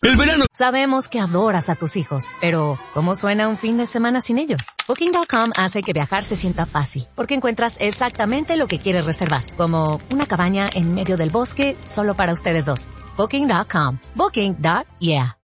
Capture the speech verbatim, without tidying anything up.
El verano. Sabemos que adoras a tus hijos, pero ¿cómo suena un fin de semana sin ellos? Booking punto com hace que viajar se sienta fácil, porque encuentras exactamente lo que quieres reservar, como una cabaña en medio del bosque solo para ustedes dos. Booking punto com. Booking. Yeah.